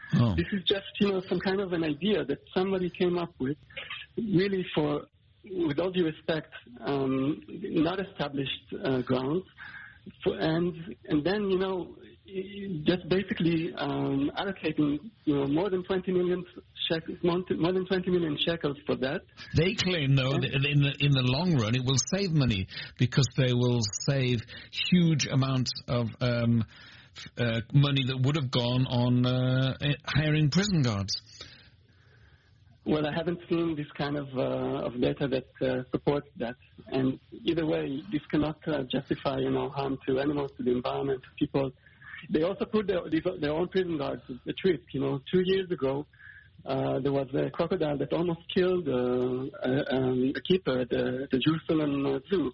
Oh. This is just, some kind of an idea that somebody came up with, really with all due respect, not established grounds, and then, just basically allocating, more than 20 million shekels for that. They claim, though, that in the long run, it will save money because they will save huge amounts of money that would have gone on hiring prison guards. Well, I haven't seen this kind of data that supports that. And either way, this cannot justify, harm to animals, to the environment, to people. They also put their own prison guards at risk. 2 years ago, there was a crocodile that almost killed a keeper at the Jerusalem Zoo.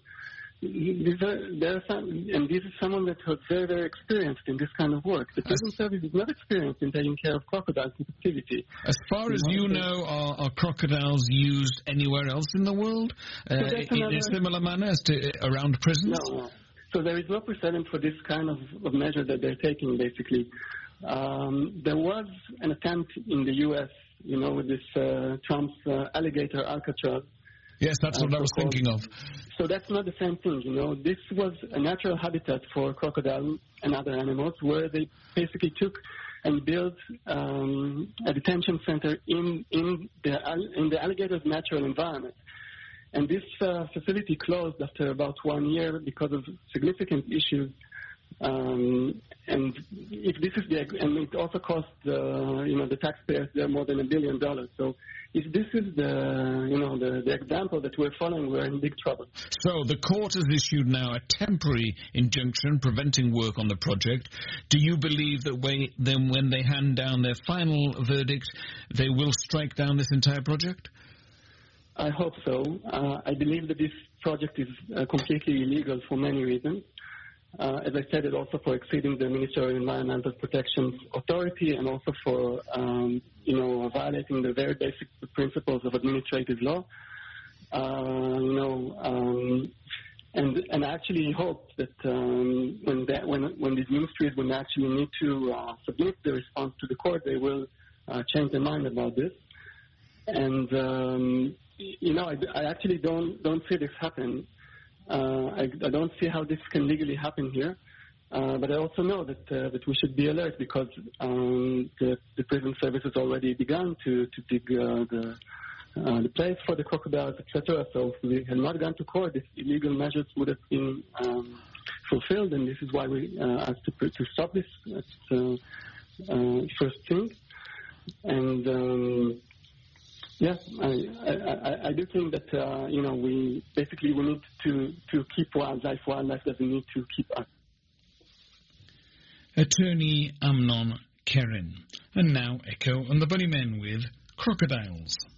This is someone that was very, very experienced in this kind of work. The prison service is not experienced in taking care of crocodiles in captivity. As far as you know, are crocodiles used anywhere else in the world in a similar manner as to around prisons? No. So there is no precedent for this kind of measure that they're taking, basically. There was an attempt in the U.S., with this Trump's alligator Alcatraz. Yes, that's what I was thinking of. So that's not the same thing, This was a natural habitat for crocodile and other animals where they basically took and built a detention center in the alligator's natural environment. And this facility closed after about 1 year because of significant issues. And if this is and it also cost the taxpayers there more than $1 billion. So if this is the example that we're following, we're in big trouble. So the court has issued now a temporary injunction preventing work on the project. Do you believe that when they hand down their final verdict, they will strike down this entire project? I hope so. I believe that this project is completely illegal for many reasons. As I said, it also for exceeding the Ministry of Environmental Protection authority and also for, violating the very basic principles of administrative law. And I actually hope that when these ministries will actually need to submit the response to the court, they will change their mind about this. And I actually don't see this happen. I don't see how this can legally happen here. But I also know that we should be alert because the prison service has already begun to dig the place for the crocodiles, etc. So if we had not gone to court, these illegal measures would have been fulfilled, and this is why we asked to stop this. That's first thing. And I do think that we need to keep wildlife. Wildlife doesn't need to keep us. Attorney Amnon Keren, and now Echo and the Bunnymen with Crocodiles.